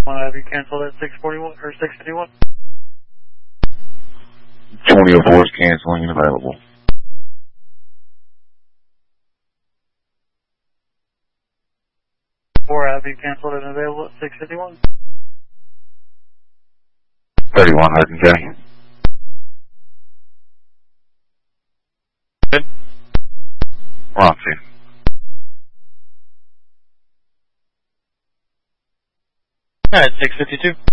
have you canceled at 641 or 651? 2004 is canceling and available. 4 have you canceled and available at 651? 31 Hudson County. Good. Roxy. Alright, 652.